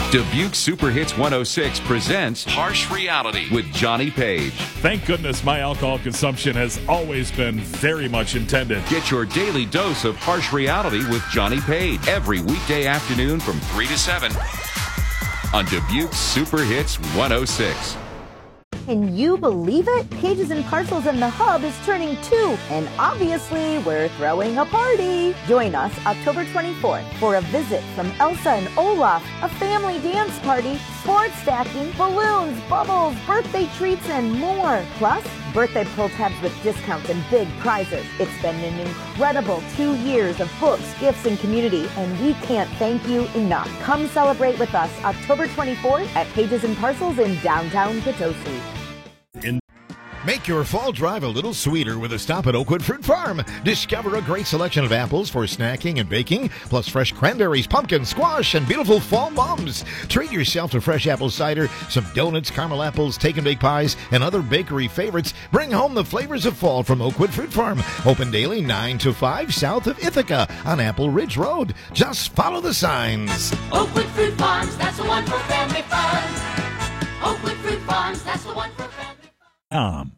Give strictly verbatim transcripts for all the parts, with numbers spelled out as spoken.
Dubuque Super Hits one oh six presents Harsh Reality with Johnny Page. Thank goodness my alcohol consumption has always been very much intended. Get your daily dose of Harsh Reality with Johnny Page every weekday afternoon from three to seven on Dubuque Super Hits one oh six. Can you believe it? Pages and Parcels and the Hub is turning two, and obviously we're throwing a party. Join us October twenty-fourth for a visit from Elsa and Olaf, a family dance party, sports stacking, balloons, bubbles, birthday treats, and more. Plus, birthday pull tabs with discounts and big prizes. It's been an incredible two years of books, gifts, and community, and we can't thank you enough. Come celebrate with us October twenty-fourth at Pages and Parcels in downtown Potosi. In Make your fall drive a little sweeter with a stop at Oakwood Fruit Farm. Discover a great selection of apples for snacking and baking, plus fresh cranberries, pumpkin, squash, and beautiful fall mums. Treat yourself to fresh apple cider, some donuts, caramel apples, take and bake pies, and other bakery favorites. Bring home the flavors of fall from Oakwood Fruit Farm. Open daily nine to five south of Ithaca on Apple Ridge Road. Just follow the signs. Oakwood Fruit Farms, that's the one for family fun. Oakwood Fruit Farms, that's the one for family fun. Um.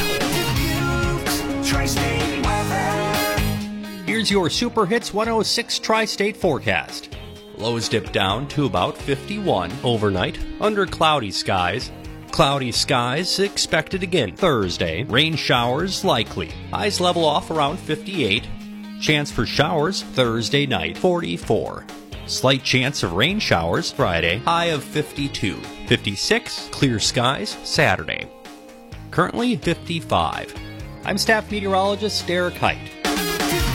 Here's your Super Hits one oh six Tri-State forecast. Lows dip down to about fifty-one overnight under cloudy skies. Cloudy skies expected again Thursday. Rain showers likely. Highs level off around fifty-eight. Chance for showers Thursday night, forty-four. Slight chance of rain showers Friday, high of fifty-two. fifty-six, clear skies Saturday. Currently fifty-five. I'm staff meteorologist Derek Height.